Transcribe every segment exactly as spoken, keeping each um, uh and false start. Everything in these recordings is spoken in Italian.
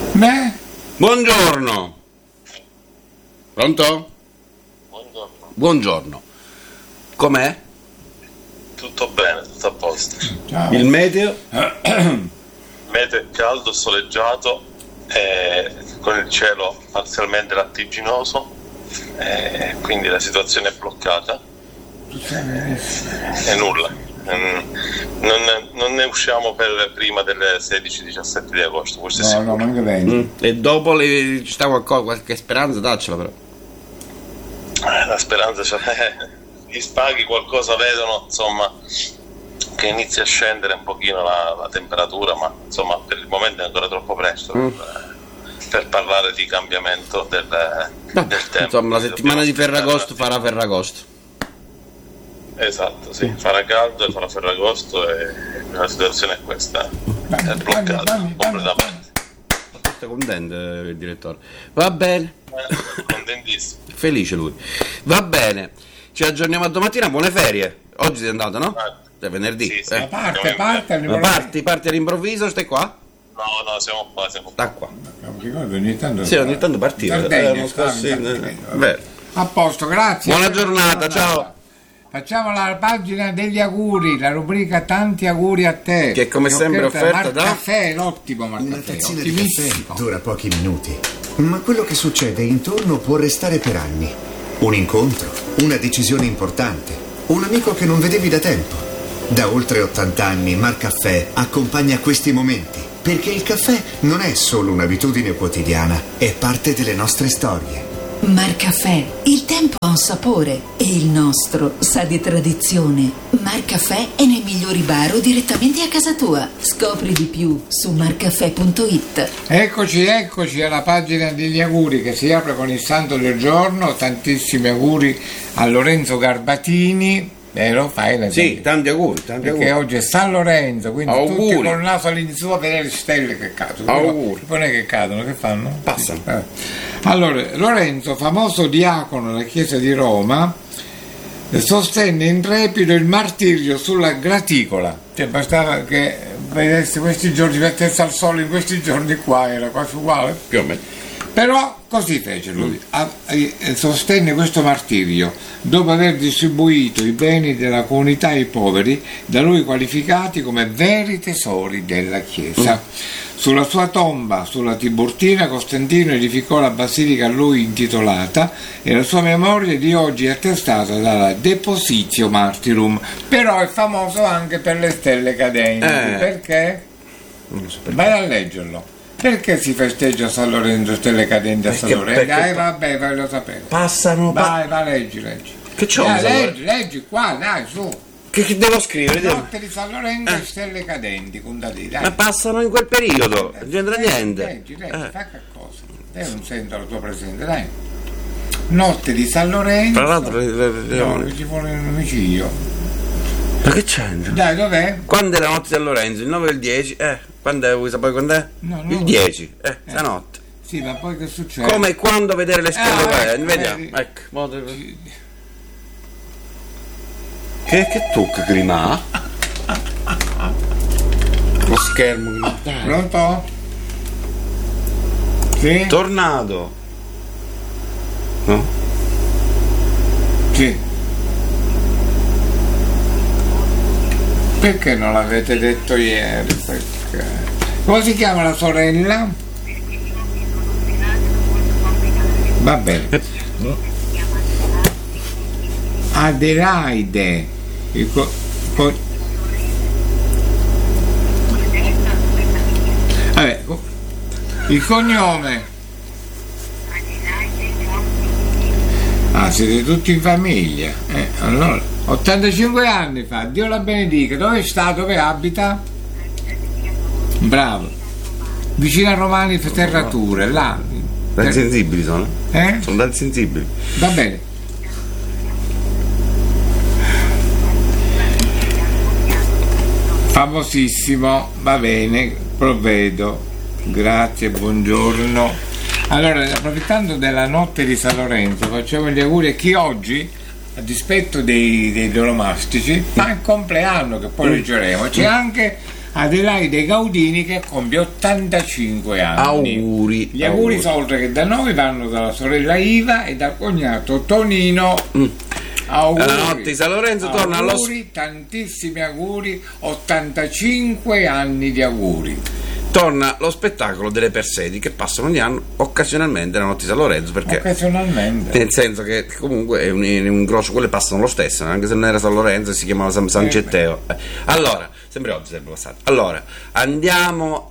Beh? Buongiorno. Pronto? Buongiorno. Buongiorno. Com'è? Tutto bene, tutto a posto. Ciao. Il meteo? Meteo è caldo, soleggiato, eh, con il cielo parzialmente lattiginoso, eh, quindi la situazione è bloccata e nulla. Mm, Non, non ne usciamo per prima delle sedici diciassette di agosto, questo è No, sicuro. no, manca bene. Mm. E dopo le, ci sta qualcosa, qualche speranza? Daccela però. Eh, La speranza c'è. Gli spaghi qualcosa vedono, insomma, che inizia a scendere un pochino la, la temperatura, ma insomma per il momento è ancora troppo presto Mm. per, per parlare di cambiamento del, Vabbè, del tempo. insomma, la settimana di Dobbiamo Ferragosto aspettare. farà Ferragosto. Esatto, sì, farà caldo e farà Ferragosto e la situazione è questa, è Dammi, bloccata dammi, dammi, completamente. Sta contento il direttore. Va bene. Eh, contentissimo. Felice lui. Va bene. Ci aggiorniamo a domattina, buone ferie. Oggi sei andato, no? Ah, È venerdì. sì, sì. Eh. Ma parte, parte. Ma parti, parti all'improvviso, stai qua? No, no, siamo qua, siamo qua. Da qua. Ricordo ogni tanto. Sì, ogni tanto partire. Sardegna, Eh, non so, stavi sì, in eh, Sardegna. vero. A posto, grazie. Buona giornata, ciao. Facciamo la pagina degli auguri, la rubrica tanti auguri a te. Che come sempre offerta da- Marcaffè, l'ottimo Una Marcaffè, tazzina di caffè ottimissimo. dura pochi minuti, ma quello che succede intorno può restare per anni. Un incontro, una decisione importante, un amico che non vedevi da tempo. Da oltre ottanta anni Marcaffè accompagna questi momenti, perché il caffè non è solo un'abitudine quotidiana, è parte delle nostre storie. Marcaffè, il tempo ha un sapore e il nostro sa di tradizione. Marcaffè è nei migliori bar o direttamente a casa tua. Scopri di più su marcaffè punto it. Eccoci, eccoci alla pagina degli auguri che si apre con il santo del giorno. Tantissimi auguri a Lorenzo Garbatini. Vero? Fai la Sì, tanti auguri, tanti Perché auguri. oggi è San Lorenzo, quindi Auguri. tutti con il naso all'insù a vedere le stelle che cadono. Auguri. Poi non è che cadono, che fanno? Passano. Eh. Allora, Lorenzo, famoso diacono della Chiesa di Roma, sostenne intrepido il martirio sulla graticola. Cioè bastava che vedesse questi giorni, mettesse al sole in questi giorni qua, era quasi uguale. Più o meno. Però così fece lui, A- eh, sostenne questo martirio dopo aver distribuito i beni della comunità ai poveri, da lui qualificati come veri tesori della Chiesa. Sulla sua tomba, sulla Tiburtina, Costantino edificò la basilica a lui intitolata e la sua memoria di oggi è attestata dalla Depositio Martyrum, però è famoso anche per le stelle cadenti. Eh. Perché? Non lo so perché. Vai a leggerlo. Perché si festeggia San Lorenzo, stelle cadenti a San Perché- Lorenzo? perché- Dai, vabbè, vai lo sapere. Passano. pa- Vai, vai, leggi, leggi. Che c'ho? Dai, San leggi, leggi qua, dai, su. Che, che devo scrivere? Devo- Notte di San Lorenzo e stelle cadenti, contati, dai. Ma passano in quel periodo, non c'entra Leggi, niente. Leggi, leggi, Eh. fa che cosa? Io non sento la tua presenza, dai. Notte di San Lorenzo. Tra l'altro, le- le- le- No, che ci vuole un omicidio. Ma che c'entra? Dai, dov'è? Quando è la notte di San Lorenzo? Il nove o il dieci? Eh, quando è? Vuoi sapere quando è? No, no. Il dieci, eh, stanotte. Sì, ma poi che succede? Come e quando vedere le stelle? Ah, eh, ecco, vediamo, vedi. ecco. mo te- Che, che tocca grima? Lo schermo. Dai. Pronto? Sì? Tornado. No? Sì. Perché non l'avete detto ieri? Perché? Come si chiama la sorella? Va bene. Adelaide. Il co- co- Vabbè, co- il cognome. Ah, siete tutti in famiglia. Eh, allora, ottantacinque anni fa, Dio la benedica. Dove sta? Dove abita? Bravo. Vicino a Romani Ferrature, là. Dati sensibili sono? Eh? Sono dati sensibili. Va bene. Famosissimo, va bene, provvedo. Grazie, buongiorno. Allora, approfittando della notte di San Lorenzo, facciamo gli auguri a chi oggi, a dispetto dei, dei dolomastici, fa il compleanno, che poi leggeremo. C'è anche Adelaide Gaudini che compie ottantacinque anni. Auguri. Gli auguri, auguri. Oltre che da noi vanno dalla sorella Iva e dal cognato Tonino. Mm. Auguri. La notte di San Lorenzo auguri, torna allo tantissimi auguri, ottantacinque anni di auguri. Torna lo spettacolo delle Persedi che passano ogni anno occasionalmente la notte di San Lorenzo, perché occasionalmente, nel senso che comunque è un, è un grosso, quelle passano lo stesso, anche se non era San Lorenzo si chiamava San, San Cetteo. Allora, sempre oggi sempre passato. Allora, andiamo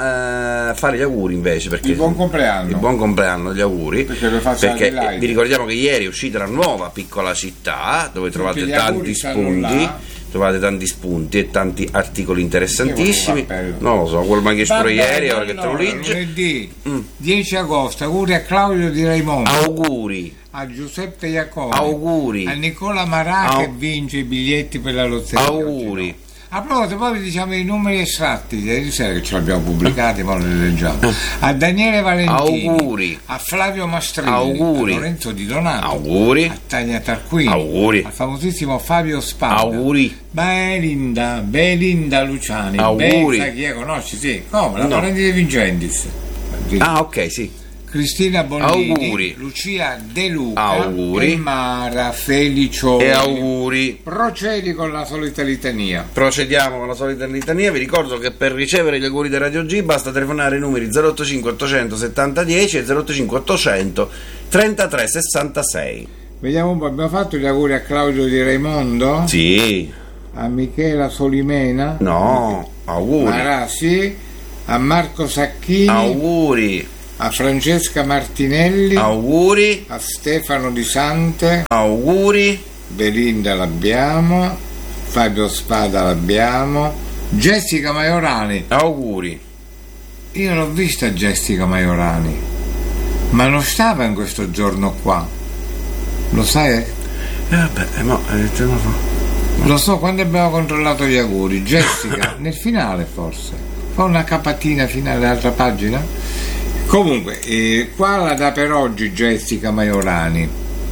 a eh, fare gli auguri invece, perché il buon compleanno. Il buon compleanno, gli auguri. Perché, lo faccio perché vi ricordiamo che ieri è uscita la nuova Piccola Città, dove tutti trovate tanti spunti. Trovate tanti spunti e tanti articoli interessantissimi. Non lo so, quello che manchi pure ieri, ora che te lo leggi. Lunedì mm. dieci agosto, auguri a Claudio Di Raimondo. Auguri. A Giuseppe Iaconi. Auguri. A Nicola Marà Au- che vince i biglietti per la lotteria. Auguri. Oggi, no? A proposito, poi vi diciamo i numeri estratti ieri sera che ce l'abbiamo pubblicati, poi li leggiamo. A Daniele Valentini, auguri. A Flavio Mastrini, auguri. A Lorenzo Di Donato, auguri. A Tania Tarquini, auguri. Al famosissimo Fabio Spada, auguri. Belinda, Belinda Luciani, auguri. Beh, chi è, conosci? Sì, come? La no. parente di Vincentis. Ah, ok, sì. Cristina Bonnini, auguri. Lucia De Luca, auguri. e Mara Felicioli. E auguri. Procedi con la solita litania. Procediamo con la solita litania. Vi ricordo che per ricevere gli auguri di Radio G basta telefonare i numeri zero otto cinque ottocento settanta dieci e zero otto cinque ottocento trentatré sessantasei. Vediamo un po', abbiamo fatto gli auguri a Claudio Di Raimondo? Sì. A Michela Solimena? No, auguri. Marassi, a Marco Sacchini. Auguri. A Francesca Martinelli, auguri. A Stefano Di Sante, auguri. Belinda l'abbiamo, Fabio Spada l'abbiamo, Jessica Maiorani, auguri. Io l'ho vista Jessica Maiorani, ma non stava in questo giorno qua, lo sai? Eh vabbè, ma eh, te lo fa. Lo so, quando abbiamo controllato gli auguri, Jessica nel finale forse, fa una capatina finale all'altra pagina. Comunque, eh, qua la dà per oggi Jessica Maiorani.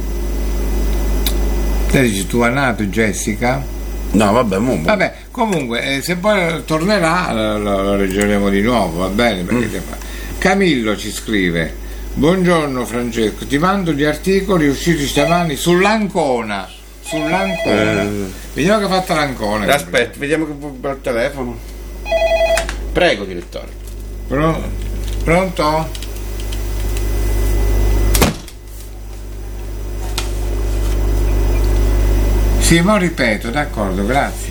Te dici, tu hai nato Jessica? No, vabbè, mo, vabbè, comunque, eh, se poi tornerà lo, lo, lo leggeremo di nuovo, va bene? Perché mm. Camillo ci scrive: buongiorno Francesco, ti mando gli articoli usciti stamani sull'Ancona. Sull'Ancona. Eh. Vediamo che ha fatto l'Ancona. Aspetta, vediamo che può il telefono. Prego, direttore. Pronto? Pronto? Sì, ma ripeto, d'accordo, grazie.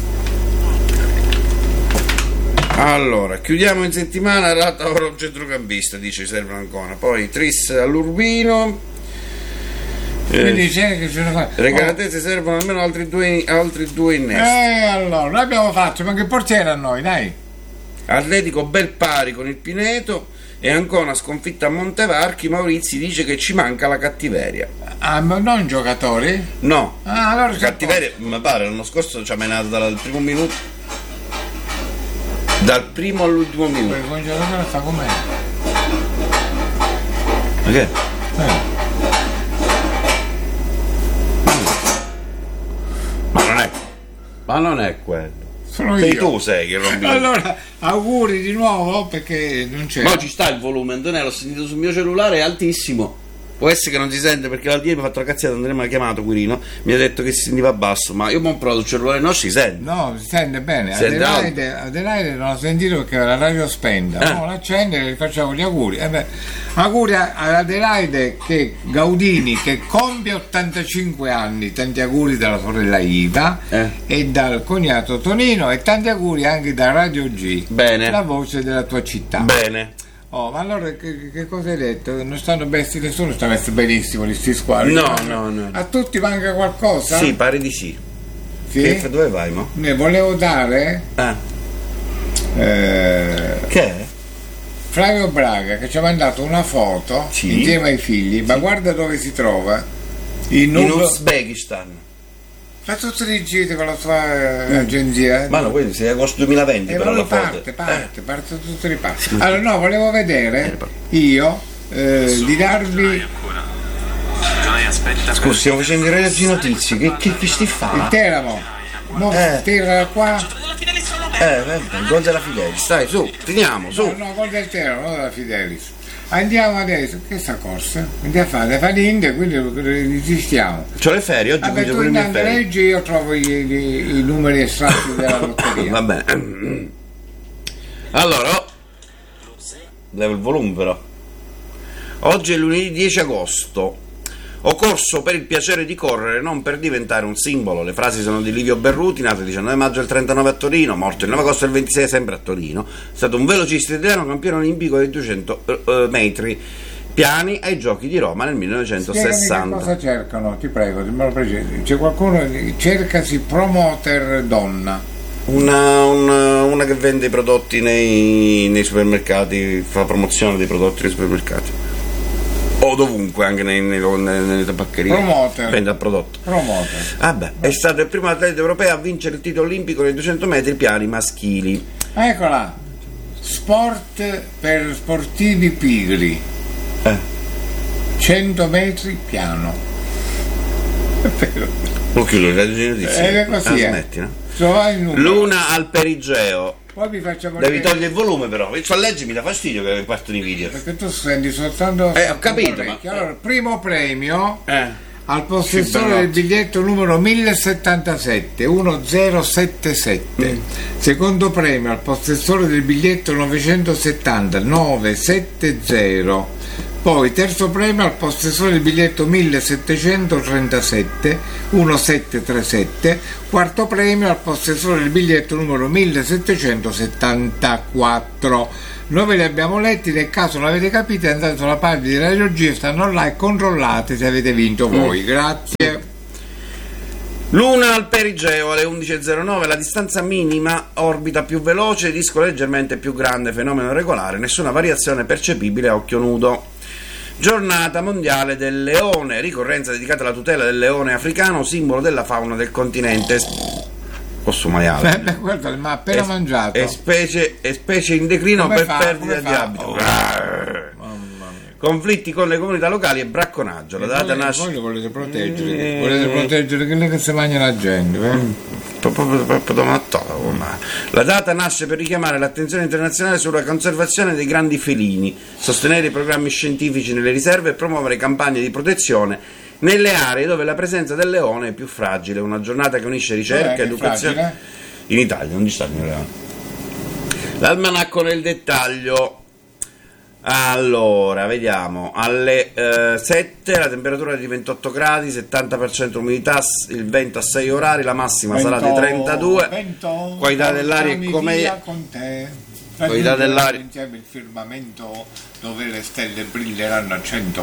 Allora, chiudiamo in settimana Rata Oro centrocampista, dice Servo Ancona. Poi Tris all'Urbino. Quindi eh, c'è che ce ne fa. Regalatezze, servono almeno altri due, altri due innesti. Eh, allora, l'abbiamo fatto, ma che portiere a noi, dai. Atletico bel pari con il Pineto e ancora sconfitta a Montevarchi. Maurizi dice che ci manca la cattiveria. Ah, ma non giocatori? No. Ah, allora la cattiveria, mi pare, l'anno scorso ci ha menato dal primo minuto. Dal primo all'ultimo minuto. Il giocatore sta com'è? Ma che? Eh. Ma non è. Ma non è quello. Sono sei io. Tu sei che rompi. Allora, auguri di nuovo perché non c'è. Ma ci sta il volume, Antonello, l'ho sentito sul mio cellulare, è altissimo. Può essere che non si sente perché l'altro ieri mi ha fatto la cazziata, Andrea mi ha chiamato Quirino, mi ha detto che si sentiva basso, ma io mi ho provato il cellulare, non si sente. No, si sente bene. Si sente Adelaide, Adelaide non l'ho sentito perché la radio spenta. Eh. No, l'accende e gli facciamo gli auguri. Eh beh, auguri ad Adelaide che Gaudini che compie ottantacinque anni, tanti auguri dalla sorella Iva eh. e dal cognato Tonino e tanti auguri anche da Radio G. Bene. La voce della tua città. Bene. Oh, ma allora che, che cosa hai detto? Non stanno bestie, nessuno sta messo benissimo di sti squadri. No, no, no. A tutti manca qualcosa? Sì, pare di sì. Sì? Che, dove vai, mo? Ne volevo dare Ah. eh, Che è? Flavio Braga che ci ha mandato una foto sì. insieme ai figli, ma sì. guarda dove si trova. In, In Ub- Uzbekistan. Fa tutti i giri con la sua eh, agenzia. Eh? Ma no, quello sei agosto duemilaventi. E però allora la foto. parte, parte, eh. parte tutto riparte. Allora no, volevo vedere io eh, di darvi Scusi, stiamo facendo i G notizie. Che, che, che sti fa? il Teramo. No, Eh. tira qua. Eh, eh, gol della Fidelis, dai, su, finiamo, su. No, no, gol del Tero, non della Fidelis. Andiamo adesso, che sta corsa? Andiamo a fare le falinde, quindi resistiamo. C'ho le ferie, oggi Vabbè, guido tu pure le mie intanto ferie. leggi, io trovo i, i- i numeri estratti della lotteria. Va bene. Allora, oh. levo il volume però. Oggi è lunedì dieci agosto. Ho corso per il piacere di correre, non per diventare un simbolo. Le frasi sono di Livio Berruti, nato il diciannove maggio del trentanove a Torino, morto il nove agosto del ventisei sempre a Torino. È stato un velocista italiano, campione olimpico dei duecento uh, metri piani ai Giochi di Roma nel Spiegami che millenovecentosessanta. cosa cercano, ti prego, se me lo precisi. C'è qualcuno che cercasi promoter donna. Una, una, una che vende i prodotti nei, nei supermercati, fa promozione dei prodotti nei supermercati. O dovunque, anche nei, nei, nelle, nelle tabaccherie. Promoter. Vende il prodotto. Promoter. Vabbè, è stato il primo atleta europeo a vincere il titolo olimpico nei duecento metri piani maschili. Eccola. Sport per sportivi pigri. Eh, cento metri piano. È vero. non chiudo le notizie. Eh, così Ah, è. smetti, no? Trovai il numero. Luna al Perigeo. Poi vi facciamo Devi vedere- togliere il volume però. Cioè, leggi mi dà fastidio che partono i video. Perché tu senti soltanto. Eh, ho capito, orecchio. ma- Allora, primo premio Eh. al possessore Sì, del Bernot. biglietto numero mille settantasette millesettantasette. Mm. Secondo premio al possessore del biglietto novecentosettanta novecentosettanta. Poi terzo premio al possessore del biglietto millesettecentotrentasette millesettecentotrentasette. Quarto premio al possessore del biglietto numero millesettecentosettantaquattro. Noi ve li abbiamo letti, nel caso non avete capito andate sulla pagina di Radio G, stanno là e controllate se avete vinto voi. Grazie. Luna al Perigeo alle undici e zero nove, la distanza minima, orbita più veloce, disco leggermente più grande, fenomeno regolare, nessuna variazione percepibile a occhio nudo. Giornata mondiale del leone, ricorrenza dedicata alla tutela del leone africano, simbolo della fauna del continente. Posso Eh, maiale? beh, guarda, ma ha appena È- mangiato. È specie, è specie in declino Come per fa? perdita Come di fa? abito. Oh. Grrr. Conflitti con le comunità locali e bracconaggio. La data voi, nasce. voi lo volete proteggere, Eh. volete proteggere quelli che si mangia la gente. eh? La data nasce per richiamare l'attenzione internazionale sulla conservazione dei grandi felini, sostenere i programmi scientifici nelle riserve e promuovere campagne di protezione nelle aree dove la presenza del leone è più fragile. Una giornata che unisce ricerca, Dov'è che è educazione. fragile? In Italia, non ci sta il leone. L'almanacco nel dettaglio. Allora, vediamo, alle eh, sette la temperatura è di ventotto gradi, settanta per cento umidità, s- il vento a sei orari, la massima sarà di trentadue, vento, qualità dell'aria è portami come... via con te. Qualità dell'aria- Insieme il firmamento dove le stelle brilleranno a cento.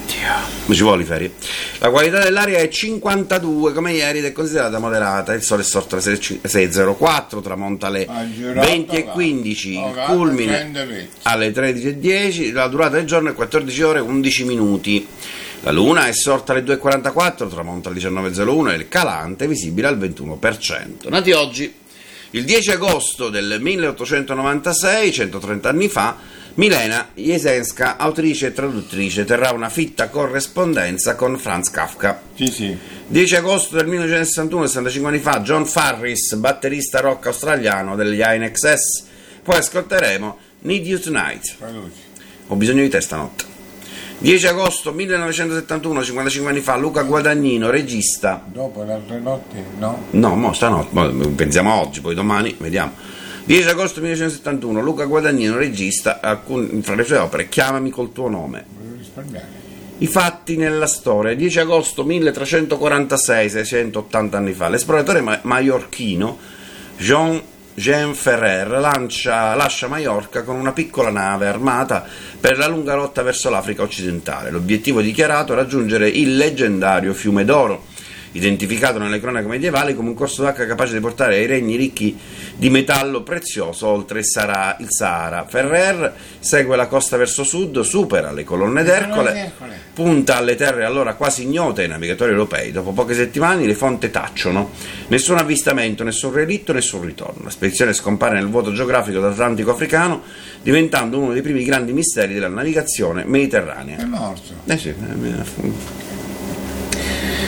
Non ci vuole ferie. La qualità dell'aria è cinquantadue come ieri ed è considerata moderata. Il sole è sorto alle sei e zero quattro, tramonta alle Ha girato, venti e va. quindici, Oh, il guarda, culmine prende vecchio. alle tredici e dieci, la durata del giorno è quattordici ore e undici minuti. La luna è sorta alle due e quarantaquattro, tramonta alle diciannove e zero uno e il calante è visibile al ventuno per cento. Nati oggi, il dieci agosto del milleottocentonovantasei, centotrenta anni fa, Milena Jesenska, autrice e traduttrice, terrà una fitta corrispondenza con Franz Kafka. Sì, sì. dieci agosto del millenovecentosessantuno, sessantacinque anni fa, John Farris, batterista rock australiano degli I N X S. Poi ascolteremo Need You Tonight. Traduci. Ho bisogno di te stanotte. dieci agosto millenovecentosettantuno, cinquantacinque anni fa, Luca Guadagnino, regista. Dopo le altre notti, no? No, mo stanotte, mo pensiamo a oggi, poi domani vediamo. dieci agosto millenovecentosettantuno, Luca Guadagnino, regista, alcun- fra le sue opere, Chiamami col tuo nome. Volevo risparmiare. I fatti nella storia. dieci agosto milletrecentoquarantasei, seicentottanta anni fa, l'esploratore ma- maiorchino Jean Jean Ferrer lancia, lascia Maiorca con una piccola nave armata per la lunga rotta verso l'Africa occidentale. L'obiettivo dichiarato è raggiungere il leggendario Fiume d'Oro, identificato nelle cronache medievali come un corso d'acqua capace di portare ai regni ricchi di metallo prezioso oltre il Sahara. Il Sahara. Ferrer segue la costa verso sud, supera le colonne d'Ercole, d'Ercole. punta alle terre allora quasi ignote ai navigatori europei. Dopo poche settimane le fonti tacciono. Nessun avvistamento, nessun relitto, nessun ritorno. La spedizione scompare nel vuoto geografico dell'Atlantico africano, diventando uno dei primi grandi misteri della navigazione mediterranea. È morto. Eh sì, eh,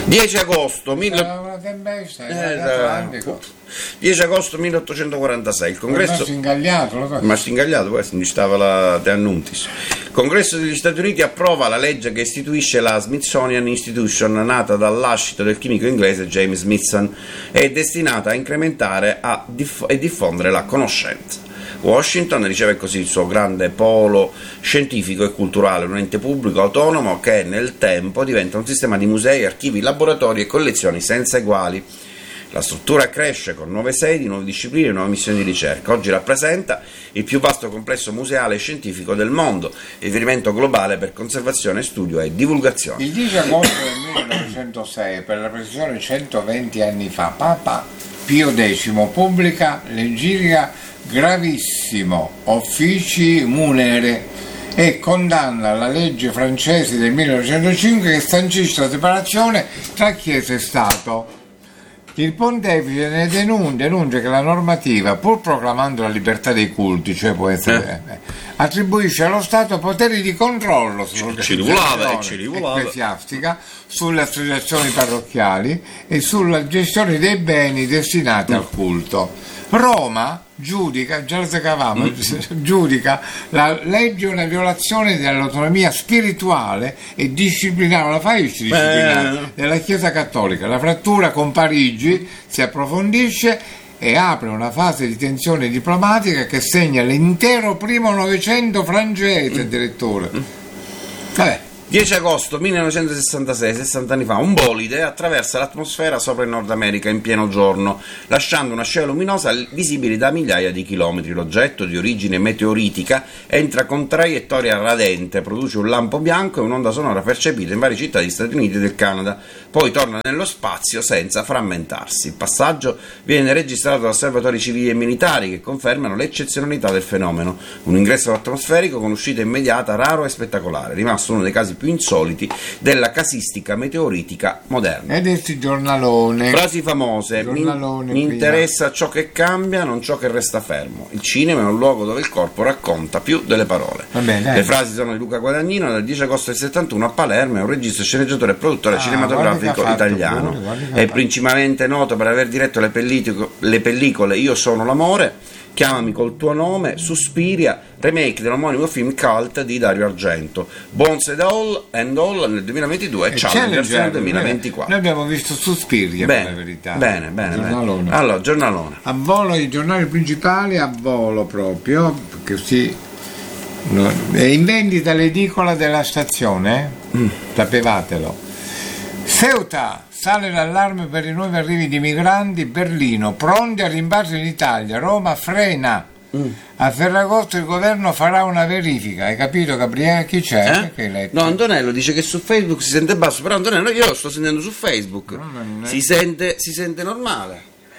dieci agosto mille... una tempesta, Eh, Atlantico. dieci agosto milleottocentoquarantasei il congresso Rimasto ingagliato, lo so. rimasto ingagliato, poi si stava la De Annuntis. Il Congresso degli Stati Uniti approva la legge che istituisce la Smithsonian Institution, nata dal lascito del chimico inglese James Smithson, è destinata a incrementare a diff- e diffondere la conoscenza. Washington riceve così il suo grande polo scientifico e culturale, un ente pubblico autonomo che nel tempo diventa un sistema di musei, archivi, laboratori e collezioni senza eguali. La struttura cresce con nuove sedi, nuove discipline e nuove missioni di ricerca. Oggi rappresenta il più vasto complesso museale e scientifico del mondo, riferimento globale per conservazione, studio e divulgazione. Il dieci agosto del millenovecentosei, per la precisione centoventi anni fa, Papa Pio X pubblica l'enciclica Gravissimo Officii Munere e condanna la legge francese del millenovecentocinque che sancisce la separazione tra Chiesa e Stato. Il pontefice ne denuncia, denuncia che la normativa, pur proclamando la libertà dei culti, cioè può essere, eh. attribuisce allo Stato poteri di controllo sull'organizzazione ecclesiastica, sulle associazioni parrocchiali e sulla gestione dei beni destinati al culto. Roma giudica, già lo sapevamo, giudica la legge una violazione dell'autonomia spirituale e disciplinare, la fai disciplinare della Chiesa Cattolica. La frattura con Parigi si approfondisce e apre una fase di tensione diplomatica che segna l'intero primo Novecento francese, addirittura. Vabbè. dieci agosto millenovecentosessantasei, sessanta anni fa, un bolide attraversa l'atmosfera sopra il Nord America in pieno giorno, lasciando una scia luminosa visibile da migliaia di chilometri. L'oggetto, di origine meteoritica, entra con traiettoria radente, produce un lampo bianco e un'onda sonora percepita in varie città degli Stati Uniti e del Canada, poi torna nello spazio senza frammentarsi. Il passaggio viene registrato da osservatori civili e militari che confermano l'eccezionalità del fenomeno. Un ingresso atmosferico con uscita immediata, raro e spettacolare, rimasto uno dei casi più insoliti della casistica meteoritica moderna. Ed è giornalone. Frasi famose: Giornalone, mi, mi prima. interessa ciò che cambia, non ciò che resta fermo. Il cinema è un luogo dove il corpo racconta più delle parole. Vabbè, dai. Le frasi sono di Luca Guadagnino, del dieci agosto del settantuno a Palermo, è un regista, sceneggiatore e produttore Ah, cinematografico guarda che ha fatto, italiano. guarda, guarda che ha È fatto. principalmente noto per aver diretto le, pellico- le pellicole Io sono l'amore, Chiamami col tuo nome, Suspiria, remake dell'omonimo film cult di Dario Argento, Bones and All, and All nel duemilaventidue e Challenger nel duemilaventiquattro. Noi abbiamo visto Suspiria, per la Bene, verità. bene, bene, Giornalone. bene. Allora, giornalone. A volo i giornali principali, a volo proprio, così no, è in vendita l'edicola della stazione, eh? mm. Sapevatelo. Ceuta, sale l'allarme per i nuovi arrivi di migranti. Berlino, pronti al rimpatrio in Italia. Roma frena. Mm. A Ferragosto il governo farà una verifica. Hai capito, Gabriele? Chi c'è? Eh? Che hai letto? No, Antonello dice che su Facebook si sente basso, però Antonello io lo sto sentendo su Facebook. No, non è- Si sente, si sente normale.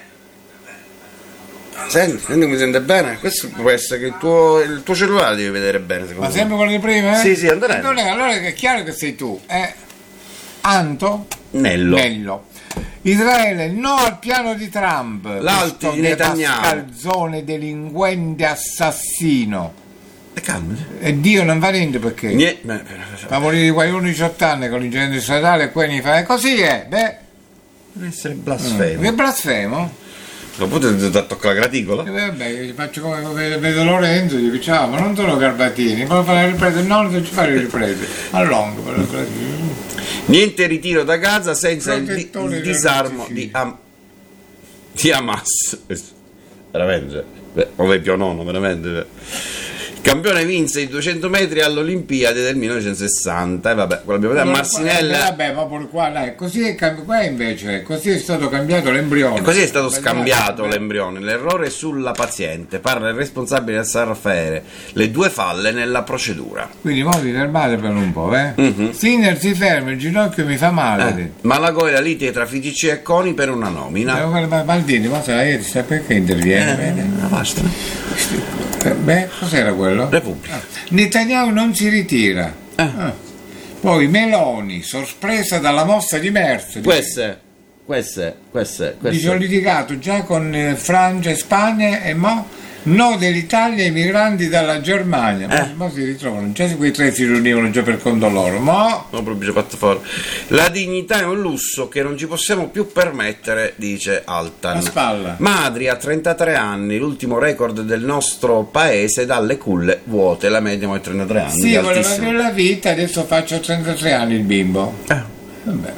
Senti, senti, mi sente bene? Questo può essere che il tuo, il tuo cellulare devi vedere bene, secondo Ma me. sempre quello di prima, eh? Sì, sì, Antonello. Antonello, allora è chiaro che sei tu. Eh? Anto? Nello. Nello. Israele, no al piano di Trump. L'alti questo di Netanyahu. Calzone, delinquente, assassino. E calma. E Dio non va niente perché. Nie- beh, Ma morire di qualcuno di diciotto anni con l'incidente stradale e poi mi fa, e così è, beh. deve essere blasfemo. Che blasfemo? Lo potete toccare la graticola? E vabbè, gli faccio come vedo vedo Lorenzo, gli dico ciao, ma non sono Garbatini, voglio fare le riprese, no, non ci fare le riprese. A lungo, per le riprese. Niente ritiro da Gaza senza il, di- Protettore il dei disarmo ragazzi di, figli. Ham- di Hamas. Veramente, beh, come Pio nono, veramente. Il campione vinse i duecento metri all'Olimpiade del millenovecentosessanta. E vabbè, quello abbiamo detto a Marsinella. Eh, vabbè, ma pure qua, dai, così è cambi- qua invece, così è stato cambiato l'embrione. E così è stato Sbagliato, scambiato vabbè. l'embrione. L'errore è sulla paziente. Parla il responsabile del Sarfere. Le due falle nella procedura. Quindi mo vi fermate per un po', eh? Mhm. Sinner si ferma, il ginocchio mi fa male. Eh, Malagoi la lite tra F I G C e Coni per una nomina. Devo guardare Maldini, ma sai, sa perché interviene? Eh, vedi? basta. Eh, Beh, cos'era quello? Repubblica. Ah. Netanyahu non si ritira. Eh. Ah. Poi Meloni, sorpresa dalla mossa di Merz. Queste, queste, queste, Dice, ho queste. litigato già con eh, Francia e Spagna e mo No dell'Italia ai migranti dalla Germania, ma, Eh. ma si ritrovano, non c'è se quei tre si riunivano già per conto loro, ma No, proprio fatto fuori. La dignità è un lusso che non ci possiamo più permettere, dice Altan. La spalla. Madri a trentatré anni, l'ultimo record del nostro paese dalle culle vuote, la media è trentatré anni. sì, è voleva altissimo. dire la vita, adesso faccio trentatré anni il bimbo. Eh. Vabbè.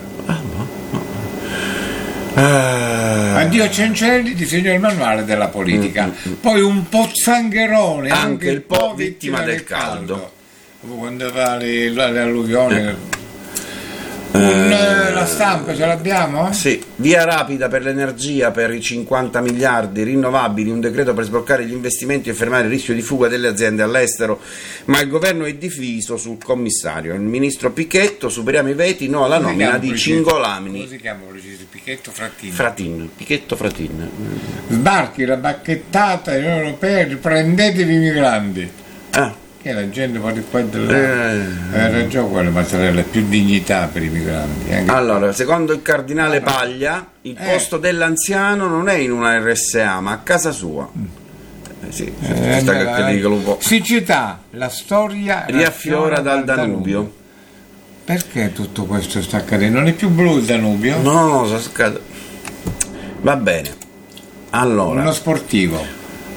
Ah. Addio Cencelli, disegno il manuale della politica. Poi un po' zangherone, Anche anche, il po' vittima del caldo. Dopo quando fa le, le alluvioni. Un, eh, la stampa ce l'abbiamo? Sì, via rapida per l'energia per i cinquanta miliardi rinnovabili, un decreto per sbloccare gli investimenti e fermare il rischio di fuga delle aziende all'estero, ma il governo è diviso sul commissario. Il ministro Pichetto, superiamo i veti, no alla Come si nomina chiama di preciso? Cingolamini. Come si chiama preciso? Pichetto Frattini. Fratin, Pichetto Fratin. Sbarchi la bacchettata in europea, riprendetevi i migranti. Ah, Che la gente va di qua e di là. Eh. Aveva ragione quella Mattarella, più dignità per i migranti. Anche allora, secondo il cardinale Paglia, il Eh. posto dell'anziano non è in una R S A, ma a casa sua. Eh, sì, Eh, ci sta che eh, ti dico un po'. siccità, la storia Riaffiora dal Danubio. Perché tutto questo sta accadendo? Non è più blu il Danubio? No, no, no, scade. Va bene. Allora, Uno sportivo.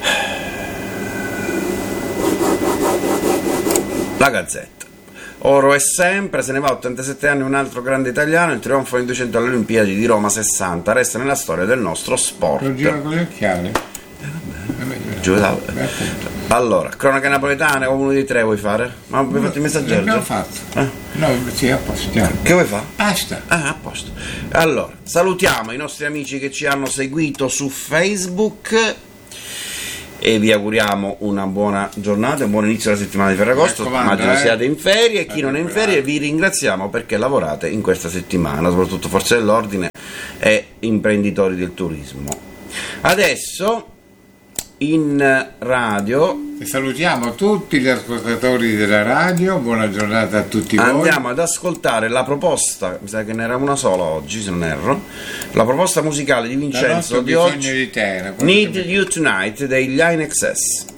la Gazzetta. Oro è sempre, se ne va a ottantasette anni un altro grande italiano, il trionfo in duecento alle Olimpiadi di Roma sessanta, resta nella storia del nostro Lo sport. gira con gli occhiali. Giuda- Beh, appunto. Allora, cronache napoletane o uno di tre vuoi fare? Ma abbiamo fatto il messaggio? L'abbiamo fatto. Eh? No, sì, a posto. andiamo. Che vuoi fare? Basta. Ah, a posto. Allora, salutiamo i nostri amici che ci hanno seguito su Facebook e vi auguriamo una buona giornata, un buon inizio della settimana di Ferragosto. Mi raccomando, Immagino eh. siate in ferie, chi Fate non è in bravi. ferie vi ringraziamo perché lavorate in questa settimana, soprattutto forze dell'ordine e imprenditori del turismo. Adesso in radio E salutiamo tutti gli ascoltatori della radio, buona giornata a tutti voi. andiamo ad ascoltare la proposta, mi sa che ne era una sola oggi se non erro, la proposta musicale di Da Vincenzo nostro di bisogno oggi, di te, era quello Need che- You Tonight degli In Excess.